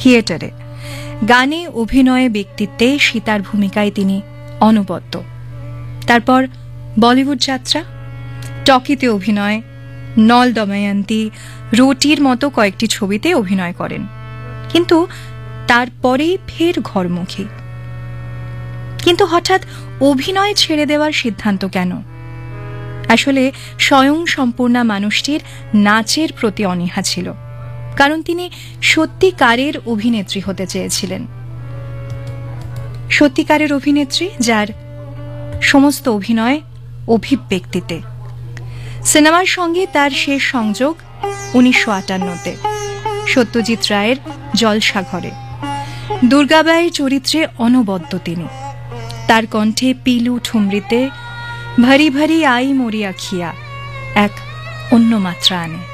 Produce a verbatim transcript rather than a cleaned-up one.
থিয়েটারে, গানে, অভিনয়ে, ব্যক্তিত্বে সীতার ভূমিকায় তিনি অনবদ্য। তারপর বলিউড যাত্রা, টকিতে অভিনয়, নল দময়ন্তী, রোটির মতো কয়েকটি ছবিতে অভিনয় করেন, কিন্তু তারপরেই ফের ঘরমুখী। কিন্তু হঠাৎ অভিনয় ছেড়ে দেওয়ার সিদ্ধান্ত কেন? আসলে স্বয়ং সম্পূর্ণা মানুষটির নাচের প্রতি অনীহা ছিল, কারণ তিনি সত্যিকারের অভিনেত্রী হতে চেয়েছিলেন। সত্যিকারের অভিনেত্রী যার সমস্ত অভিনয় অভিব্যক্তিতে। সিনেমার সঙ্গে তার শেষ সংযোগ উনিশশো আটান্নতে সত্যজিৎ রায়ের জলসাঘরে। দুর্গাবাইয়ের চরিত্রে অনবদ্য তিনি। তার কণ্ঠে পিলু ঠুমরিতে ভারি ভারি আই মরি আখিয়া এক অন্য মাত্রা আনে।